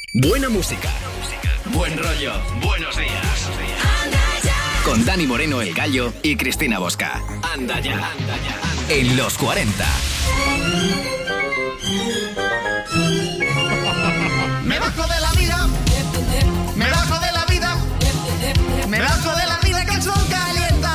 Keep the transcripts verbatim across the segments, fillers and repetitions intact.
Buena música, buen rollo, buenos días. Con Dani Moreno, El Gallo, y Cristina Bosca. Anda ya, anda ya. En los cuarenta. Me bajo de la vida, me bajo de la vida, me bajo de la vida que el sol calienta.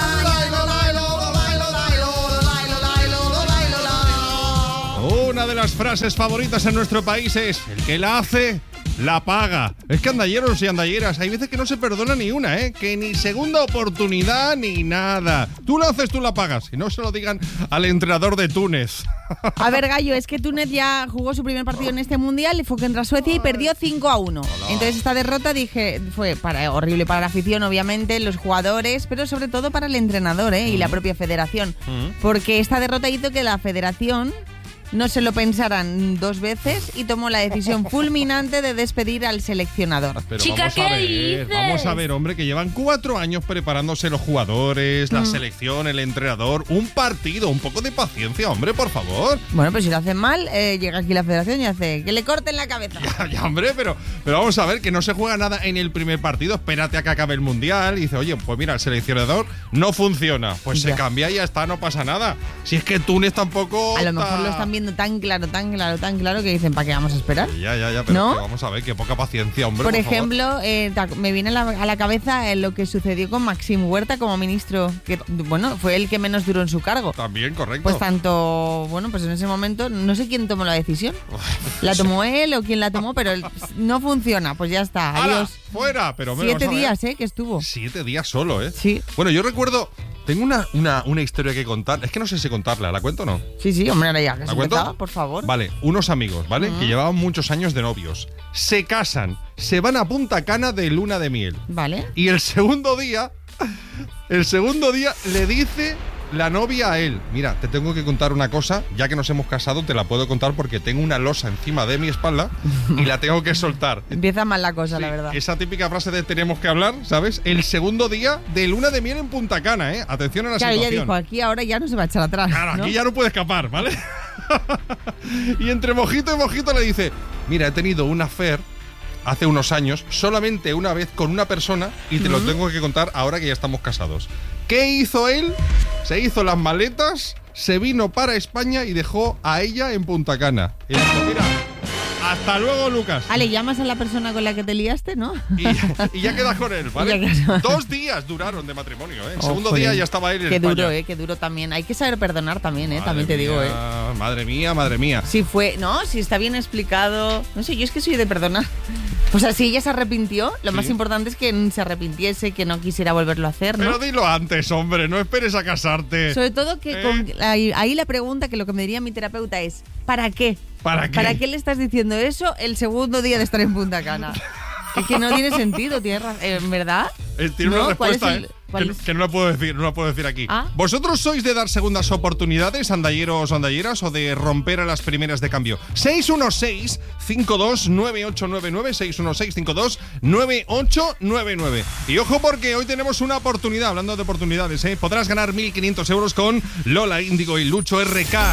Una de las frases favoritas en nuestro país es: el que la hace, la paga. Es que andalleros y andalleras, hay veces que no se perdona ni una, ¿eh? Que ni segunda oportunidad ni nada. Tú la haces, tú la pagas. Y no se lo digan al entrenador de Túnez. A ver, Gallo, es que Túnez ya jugó su primer partido en este mundial y fue contra Suecia y perdió cinco a uno. Entonces esta derrota, dije, fue para, horrible para la afición, obviamente, los jugadores, pero sobre todo para el entrenador, ¿eh? Y la propia federación. Porque esta derrota hizo que la federación no se lo pensaran dos veces y tomó la decisión fulminante de despedir al seleccionador. Pero Chica, vamos a ¿qué ver, dices? Vamos a ver, hombre, que llevan cuatro años preparándose los jugadores, la Mm. selección, el entrenador, un partido, un poco de paciencia, hombre, por favor. Bueno, pues si lo hacen mal, eh, llega aquí la federación y hace que le corten la cabeza. Ya, ya, hombre, pero, pero vamos a ver, que no se juega nada en el primer partido, espérate a que acabe el mundial y dice, oye, pues mira, el seleccionador no funciona, pues Ya. se cambia y ya está, no pasa nada. Si es que Túnez tampoco... A lo mejor está- lo están viendo tan claro, tan claro, tan claro que dicen, ¿para qué vamos a esperar? Ya, ya, ya, pero ¿No? que vamos a ver, que poca paciencia, hombre, Por por favor. ejemplo, eh, ta- me viene a la, a la cabeza eh, lo que sucedió con Maxim Huerta como ministro, que bueno, fue el que menos duró en su cargo. También, correcto. Pues tanto, bueno, pues en ese momento no sé quién tomó la decisión. La tomó él o quién la tomó, pero el- no funciona, pues ya está, ¡Hala! adiós. ¡Fuera! Pero, hombre, Siete vamos a ver. días, ¿eh? Que estuvo. Siete días solo, ¿eh? Sí. Bueno, yo recuerdo... Tengo una, una, una historia que contar. Es que no sé si contarla. ¿La cuento o no? Sí, sí, hombre, ahora ya que ¿La se cuento? empezaba, por favor. Vale, unos amigos, ¿vale? Que llevaban muchos años de novios. Se casan, se van a Punta Cana de luna de miel. Vale. Y el segundo día, el segundo día le dice la novia a él: mira, te tengo que contar una cosa, ya que nos hemos casado, te la puedo contar porque tengo una losa encima de mi espalda y la tengo que soltar. Empieza mal la cosa, Sí, la verdad. esa típica frase de tenemos que hablar, ¿sabes? El segundo día de luna de miel en Punta Cana, ¿eh? Atención a la Claro, ella situación. dijo, aquí ahora ya no se va a echar atrás. Claro, ¿no? aquí ya no puede escapar, ¿vale? Y entre mojito y mojito le dice: mira, he tenido una affair hace unos años, solamente una vez con una persona, y te lo tengo que contar ahora que ya estamos casados. ¿Qué hizo él? Se hizo las maletas, se vino para España y dejó a ella en Punta Cana. Y dijo: mira, hasta luego, Lucas. Ah, le llamas a la persona con la que te liaste, ¿no? Y, y ya quedas con él, ¿vale? Y ya quedas- Dos días duraron de matrimonio, ¿eh? El Oh, segundo jolín. día ya estaba él en Qué España. duro, eh, qué duro también. Hay que saber perdonar también, eh, Madre también te digo, eh. mía, Madre mía, madre mía. Si fue, no, si está bien explicado. No sé, yo es que soy de perdonar. O sea, si ella se arrepintió, lo Sí. más importante es que se arrepintiese, que no quisiera volverlo a hacer, ¿no? Pero dilo antes, hombre, no esperes a casarte. Sobre todo que Eh. con- ahí, ahí la pregunta que lo que me diría mi terapeuta es, ¿para qué? ¿Para qué? ¿Para qué le estás diciendo eso el segundo día de estar en Punta Cana? Es que no tiene sentido, tienes razón. ¿En verdad? Eh, tiene ¿No? una ¿Cuál es respuesta, el- ¿eh? cuál Que, es? que no la puedo decir, no la puedo decir aquí. Ah. ¿Vosotros sois de dar segundas oportunidades, andalleros o andalleras, o de romper a las primeras de cambio? seis uno seis, cinco dos nueve ocho nueve nueve, seis uno seis, cinco dos nueve ocho nueve nueve. Y ojo, porque hoy tenemos una oportunidad, hablando de oportunidades, ¿eh? Podrás ganar mil quinientos euros con Lola Índigo y Lucho R K.